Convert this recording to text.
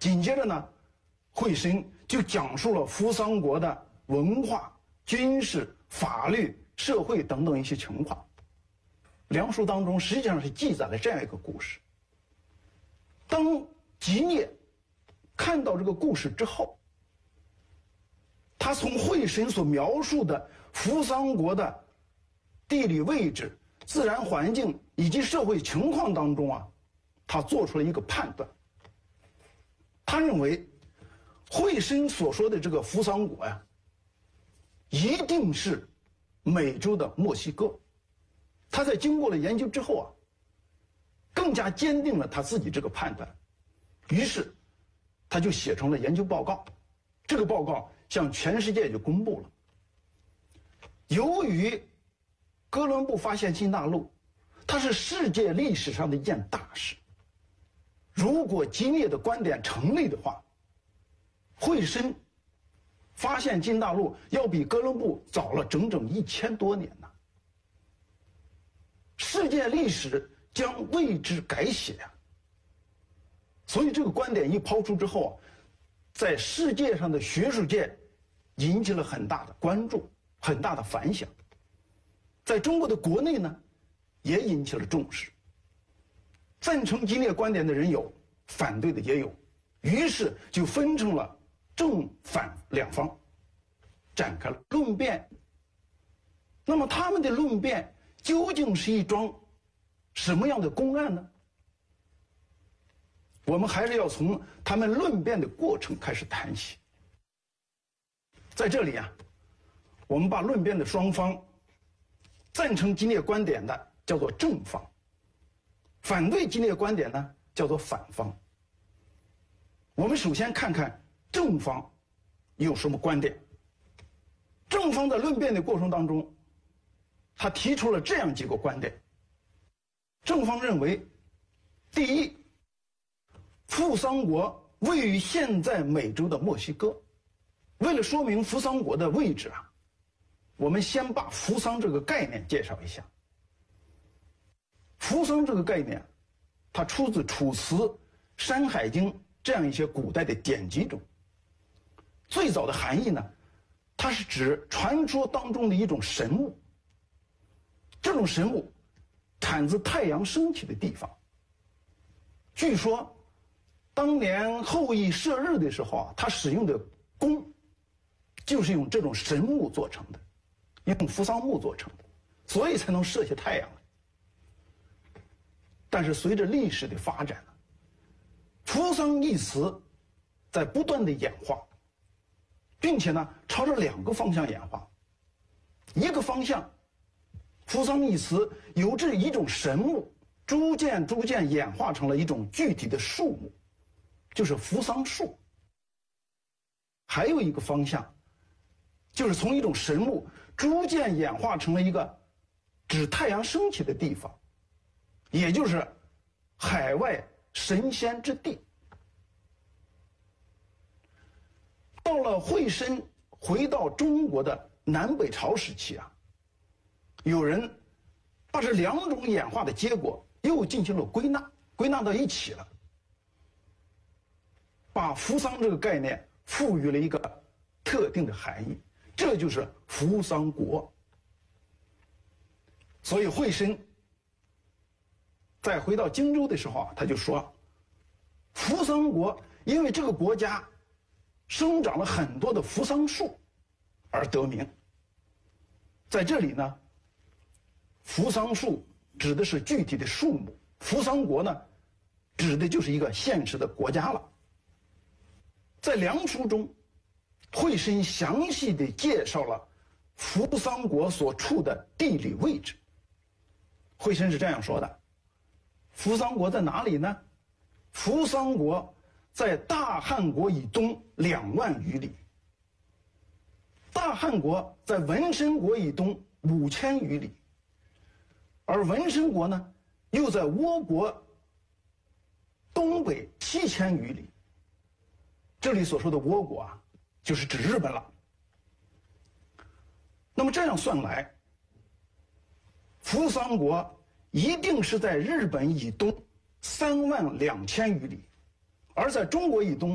紧接着呢，惠申就讲述了扶桑国的文化、军事、法律、社会等等一些情况。梁书当中实际上是记载了这样一个故事。当吉聂看到这个故事之后，他从惠申所描述的扶桑国的地理位置、自然环境以及社会情况当中啊，他做出了一个判断。他认为惠申所说的这个扶桑国呀，一定是美洲的墨西哥。他在经过了研究之后啊，更加坚定了他自己这个判断，于是他就写成了研究报告。这个报告向全世界就公布了。由于哥伦布发现新大陆，它是世界历史上的一件大事。如果吉聂的观点成立的话，惠申发现新大陆要比哥伦布早了整整1000多年呢。世界历史将为之改写啊！所以这个观点一抛出之后啊，在世界上的学术界引起了很大的关注，很大的反响。在中国的国内呢，也引起了重视。赞成吉聂观点的人有，反对的也有，于是就分成了正反两方，展开了论辩。那么他们的论辩究竟是一桩什么样的公案呢？我们还是要从他们论辩的过程开始谈起。在这里啊，我们把论辩的双方，赞成吉聂观点的叫做正方，反对吉聂观点呢叫做反方。我们首先看看正方有什么观点。正方在论辩的过程当中，他提出了这样几个观点。正方认为，第一，扶桑国位于现在美洲的墨西哥。为了说明扶桑国的位置啊，我们先把扶桑这个概念介绍一下。扶桑这个概念，它出自《楚辞》《山海经》这样一些古代的典籍中。最早的含义呢，它是指传说当中的一种神物。这种神物产自太阳升起的地方。据说，当年后羿射日的时候啊，他使用的弓就是用这种神木做成的，用扶桑木做成的，所以才能射下太阳来。但是随着历史的发展呢，扶桑一词在不断的演化，并且呢朝着2个方向演化。一个方向，扶桑一词由这一种神木逐渐演化成了一种具体的树木，就是扶桑树。还有一个方向，就是从一种神木逐渐演化成了一个指太阳升起的地方，也就是海外神仙之地。到了惠申回到中国的南北朝时期啊，有人把这2种演化的结果又进行了归纳到一起了，把扶桑这个概念赋予了一个特定的含义，这就是扶桑国。所以惠申在回到荆州的时候啊，他就说，扶桑国因为这个国家生长了很多的扶桑树而得名。在这里呢，扶桑树指的是具体的树木，扶桑国呢指的就是一个现实的国家了。在梁书中，惠申详细地介绍了扶桑国所处的地理位置。惠申是这样说的：扶桑国在哪里呢？扶桑国在大汉国以东2万余里，大汉国在文申国以东5000余里，而文申国呢，又在倭国东北7000余里。这里所说的倭国啊，就是指日本了。那么这样算来，扶桑国一定是在日本以东32000余里，而在中国以东